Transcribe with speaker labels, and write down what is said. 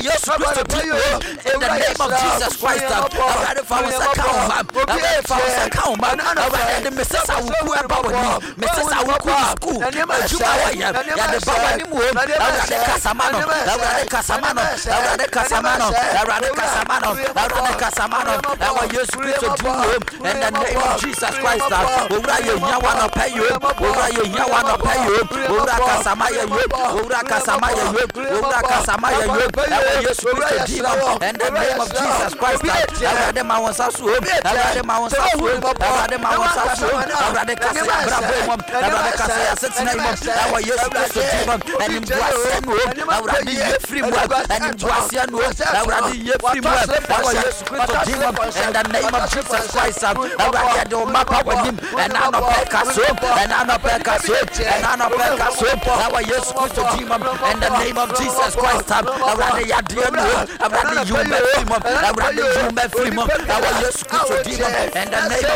Speaker 1: Yesu Christ in the name of Jesus Christ. Awurade fa wo nsa ka wo ma. Awurade fa wo nsa ka wo ma. Awurade mesesa wo ku eba woni. Mesesa wo ku school. Ejuma wa ya de baba ni mu. Awurade kasamano. Awurade kasamano. Awurade kasamano. Awurade kasamano. Awurade kasamano. Our Yesu Christ in the name of Jesus Christ. Owura ye nyawa no pay you. Owura ye nyawa no pay you. Owura kasama ye you. Owura kasama ye you. Owura kasama ye you. Our Yesu Christ in the name of Jesus Christ. Awurade ma won sasu. Awurade ma won sasu. Awurade ma won sasu. Awurade kasaya bravo mom. Awurade kasaya setina mom. Our Yesu Christ and in Braseno. Awurade ye free mo. And in Braseno. Awurade ye free mo. Our Yesu Christ in the name of Jesus Christ. Awurade do mapa wanim. And ano pekaso. And ano pekaso. And ano pekaso. Our Yesu Christ in the name of Jesus Christ. Awurade ya dear no. Awurade you me free mo. Awurade you me free mo. Our Yesu Christ in the name